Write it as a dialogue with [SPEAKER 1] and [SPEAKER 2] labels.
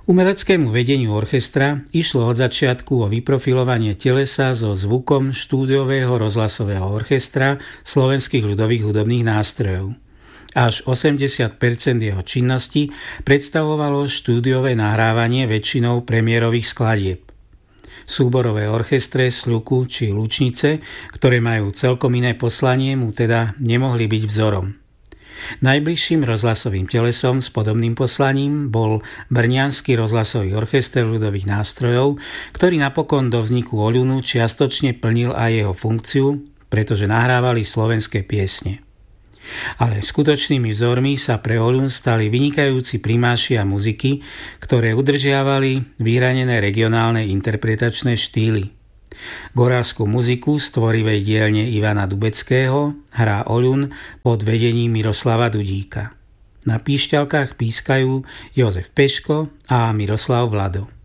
[SPEAKER 1] Umeleckému vedeniu orchestra išlo od začiatku o vyprofilovanie telesa so zvukom štúdiového rozhlasového orchestra slovenských ľudových hudobných nástrojov. Až 80% jeho činnosti predstavovalo štúdiové nahrávanie väčšinou premiérových skladieb. Súborové orchestre, sľuku či lučnice, ktoré majú celkom iné poslanie, mu teda nemohli byť vzorom. Najbližším rozhlasovým telesom s podobným poslaním bol Brňanský rozhlasový orchester ľudových nástrojov, ktorý napokon do vzniku Oľunu čiastočne plnil aj jeho funkciu, pretože nahrávali slovenské piesne. Ale skutočnými vzormi sa pre Oľun stali vynikajúci primáši a muziky, ktoré udržiavali vyhranené regionálne interpretačné štýly. Gorávskú muziku z tvorivej dielne Ivana Dubeckého hrá Oľun pod vedením Miroslava Dudíka. Na píšťalkách pískajú Jozef Peško a Miroslav Vlado.